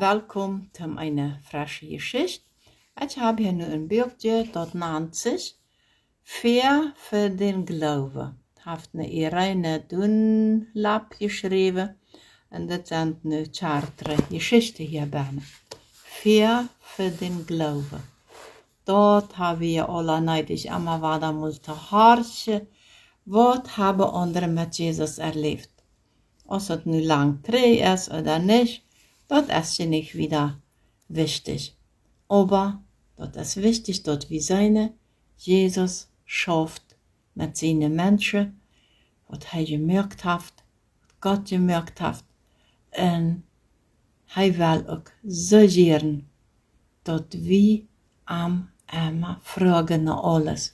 welkom zu einer frischen Geschichte. Ich habe hier nu een boekje dat nennt sich Vier für den Glauben. Heeft eine Irene Dunlap geschrieben und das sind nu chartere Geschichten hier bijna. Vier für den Glauben. Dort haben wir alle neidig immer wieder mal zu horchen, was haben andere mit Jesus erlebt. Ob es nu lang treu ist oder nicht, das ist ja nicht wieder wichtig. Aber das ist wichtig, dass wir seine Jesus schafft mit seinen Menschen, was er gemerkt hat, was Gott gemerkt hat. Und er will auch so gern, dass wir am immer fragen nach alles.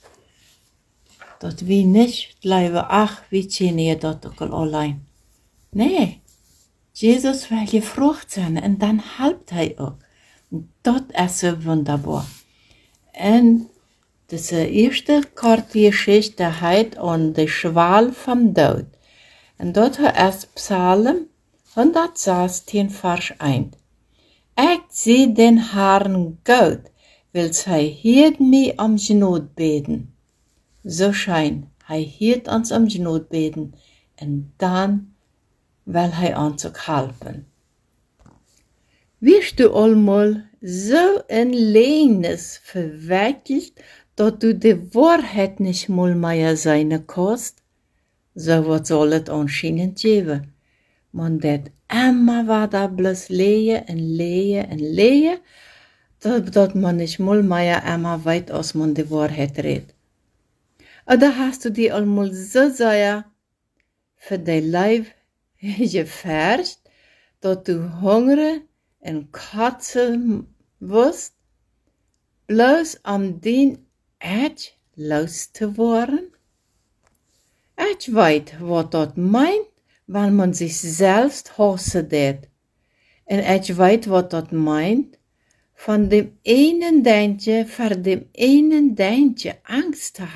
Dass wir nicht bleiben, ach, wie kennen ihr das auch allein. Nee, Jesus will gefragt sein und dann helpt er auch. Und das ist so wunderbar. Und das erste Geschichte heißt an die Schwal vom Tod. Und dort ist Psalm 116, Vers 1. Ich sehe den Herrn Gott, will hij hielt mich am Genot beten. So scheint, hij hielt uns am Genot beten. Und dann will hij uns auch helfen. Wirst du einmal so ein Lehnes verwirklicht, dass du die Wahrheit nicht mal mehr sein kannst? So wird soll es anscheinend geben. Man det immer wieder bloß lehen und lehen und lehen, dass man nicht mal mehr immer weit aus man die Wahrheit redet. Oder hast du die einmal so sehr für dein Leib gefährdet, dass du hungrig und kotzen wirst, bloß den Edge loszuwerden? Ich weiß, was das meint, weil man sich selbst hassen tät. Und ich weiß, was das meint, von dem einen Deintje, vor dem einen Deintje Angst zu haben.